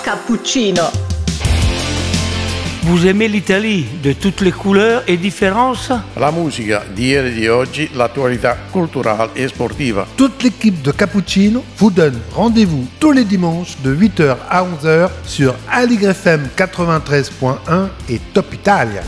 Cappuccino. Vous aimez l'Italie de toutes les couleurs et différences? La musica di ieri e di oggi, l'attualità culturale et sportiva. Toute l'équipe de Cappuccino vous donne rendez-vous tous les dimanches de 8h à 11h sur Aligre FM 93.1 et Top Italia.